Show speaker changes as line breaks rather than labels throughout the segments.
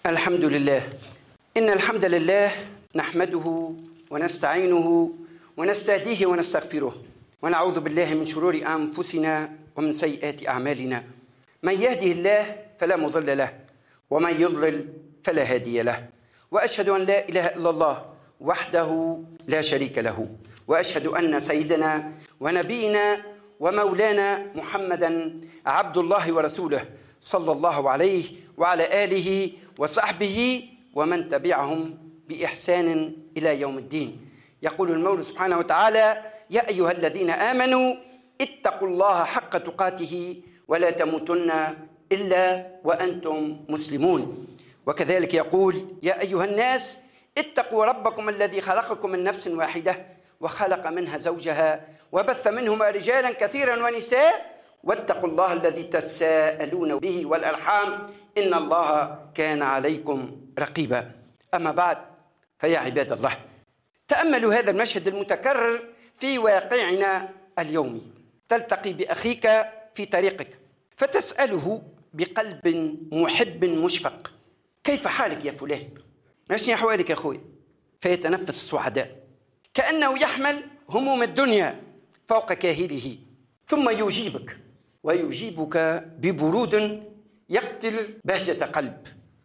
الحمد لله. إن الحمد لله نحمده ونستعينه ونستهديه ونستغفره، ونعوذ بالله من شرور أنفسنا ومن سيئات أعمالنا. من يهده الله فلا مضل له، ومن يضلل فلا هادي له. وأشهد أن لا إله إلا الله وحده لا شريك له، وأشهد أن سيدنا ونبينا ومولانا محمدا عبد الله ورسوله، صلى الله عليه وعلى آله وصحبه ومن تبعهم بإحسان إلى يوم الدين. يقول المولى سبحانه وتعالى: يا أيها الذين آمنوا اتقوا الله حق تقاته ولا تموتن إلا وأنتم مسلمون. وكذلك يقول: يا أيها الناس اتقوا ربكم الذي خلقكم من نفس واحدة وخلق منها زوجها وبث منهما رجالا كثيرا ونساء واتقوا الله الذي تساءلون به والأرحام إن الله كان عليكم رقيبا. أما بعد، فيا عباد الله، تأملوا هذا المشهد المتكرر في واقعنا اليومي. تلتقي بأخيك في طريقك فتسأله بقلب محب مشفق: كيف حالك يا فلان؟ ماشي أحوالك يا أخوي؟ فيتنفس السعداء كأنه يحمل هموم الدنيا فوق كاهله، ثم يجيبك ويجيبك ببرود يقتل بهجة قلب.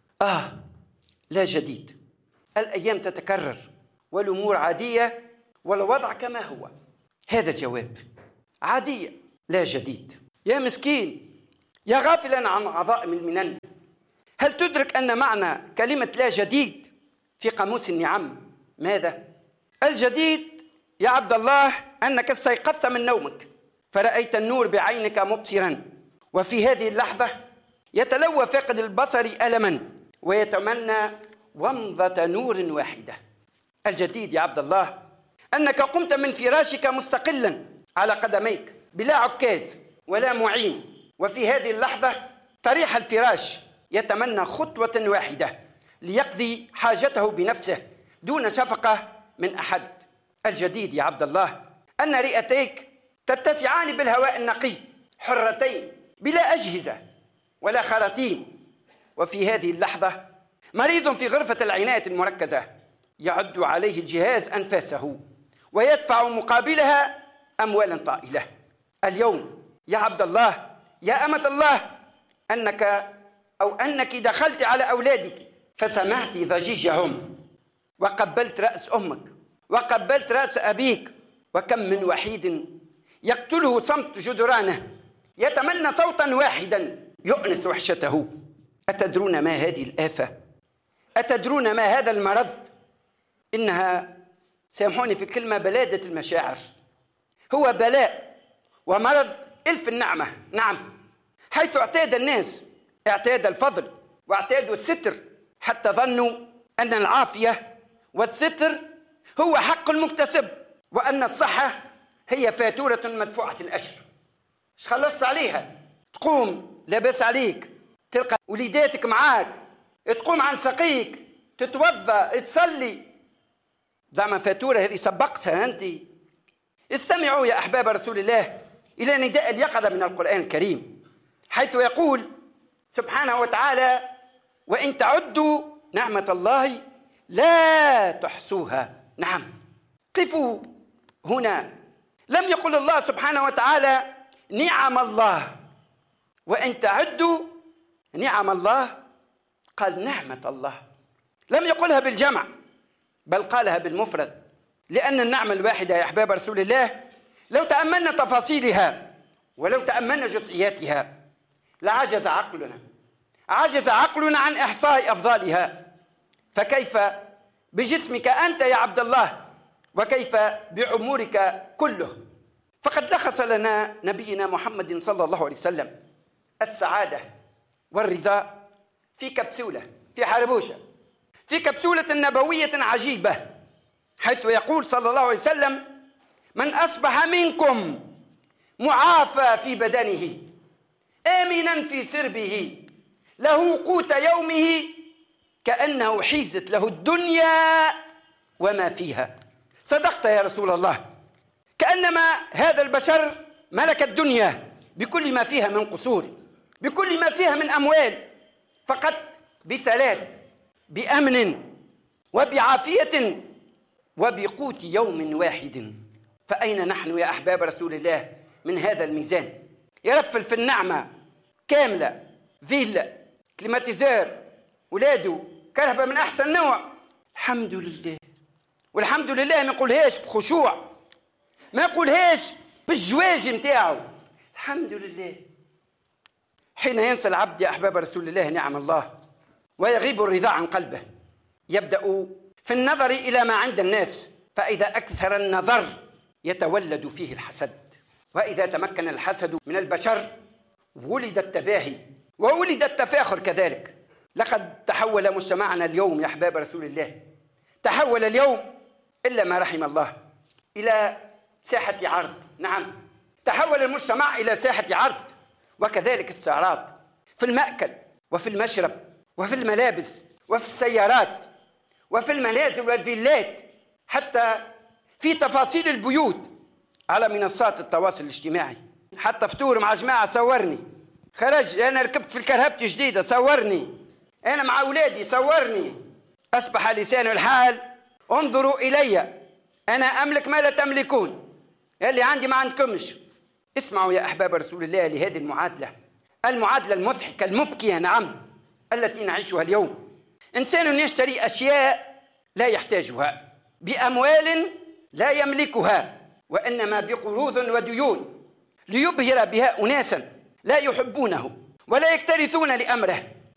لا جديد، الأيام تتكرر والأمور عادية والوضع كما هو. هذا جواب: عادية لا جديد. يا مسكين، يا غافلا عن عظائم المنن، هل تدرك أن معنى كلمة لا جديد في قاموس النعم ماذا؟ الجديد يا عبد الله أنك استيقظت من نومك فرأيت النور بعينك مبصرا، وفي هذه اللحظة يتلوى فاقد البصر ألما ويتمنى ومضة نور واحدة. الجديد يا عبد الله أنك قمت من فراشك مستقلا على قدميك بلا عكاز ولا معين، وفي هذه اللحظة طريح الفراش يتمنى خطوة واحدة ليقضي حاجته بنفسه دون شفقة من أحد. الجديد يا عبد الله أن رئتيك تتسعان بالهواء النقي حرتين بلا أجهزة ولا خراطيم، وفي هذه اللحظة مريض في غرفة العناية المركزة يعد عليه الجهاز أنفاسه ويدفع مقابلها أموالا طائلة. اليوم يا عبد الله يا أمة الله أنك دخلت على أولادك فسمعت ضجيجهم وقبلت رأس أمك وقبلت رأس أبيك، وكم من وحيد يقتله صمت جدرانه يتمنى صوتا واحدا يؤنس وحشته. أتدرون ما هذه الآفة؟ أتدرون ما هذا المرض؟ إنها، سامحوني في الكلمة، بلادة المشاعر. هو بلاء ومرض إلف النعمة، نعم، حيث اعتاد الناس الفضل واعتادوا الستر حتى ظنوا أن العافية والستر هو حق المكتسب، وأن الصحة هي فاتورة مدفوعة الأجر. مش خلصت عليها تقوم لاباس عليك، تلقى وليداتك معاك، تقوم عن سقيك، تتوضا، تصلي، زعما فاتورة هذه سبقتها أنت. استمعوا يا أحباب رسول الله إلى نداء اليقظة من القرآن الكريم، حيث يقول سبحانه وتعالى: وإن تعدوا نعمة الله لا تحصوها. نعم، قفوا هنا. لم يقل الله سبحانه وتعالى نعم الله وإن تعدوا نعم الله، قال نعمة الله. لم يقلها بالجمع بل قالها بالمفرد، لأن النعمة الواحدة يا أحباب رسول الله لو تأملنا تفاصيلها ولو تأملنا جزئياتها لعجز عقلنا عن إحصاء أفضالها. فكيف بجسمك أنت يا عبد الله، وكيف بعمرك كله؟ فقد لخص لنا نبينا محمد صلى الله عليه وسلم السعادة والرضا في كبسولة، في حربوشة، في كبسولة نبوية عجيبة، حيث يقول صلى الله عليه وسلم: من أصبح منكم معافى في بدنه آمنا في سربه له قوت يومه كأنه حيزت له الدنيا وما فيها. صدقت يا رسول الله، كأنما هذا البشر ملك الدنيا بكل ما فيها من قصور، بكل ما فيها من أموال، فقط بثلاث بأمن وبعافية وبقوت يوم واحد. فأين نحن يا أحباب رسول الله من هذا الميزان؟ يرفل في النعمة كاملة، فيلا، كليماتيزير، ولاده، كهرباء من أحسن نوع، الحمد لله. والحمد لله ما يقولهاش بخشوع، ما يقولهاش بالجواج متاعه، الحمد لله. حين ينسى العبد يا أحباب رسول الله نعم الله ويغيب الرضا عن قلبه، يبدأ في النظر إلى ما عند الناس، فإذا أكثر النظر يتولد فيه الحسد، وإذا تمكن الحسد من البشر ولد التباهي وولد التفاخر كذلك. لقد تحول مجتمعنا اليوم يا أحباب رسول الله، تحول اليوم إلا ما رحم الله إلى ساحة عرض. نعم، تحول المجتمع إلى ساحة عرض، وكذلك استعراض في المأكل وفي المشرب وفي الملابس وفي السيارات وفي المنازل والفيلات، حتى في تفاصيل البيوت على منصات التواصل الاجتماعي. حتى فطور مع جماعة صورني، خرج أنا ركبت في الكرهبة جديدة صورني، أنا مع أولادي صورني. أصبح لسان الحال انظروا إلي أنا أملك ما لا تملكون، اللي عندي ما عندكمش. اسمعوا يا أحباب رسول الله لهذه المعادلة المضحكة المبكية، نعم، التي نعيشها اليوم. إنسان يشتري أشياء لا يحتاجها بأموال لا يملكها، وإنما بقروض وديون، ليبهر بها أناسا لا يحبونه ولا يكترثون لأمره،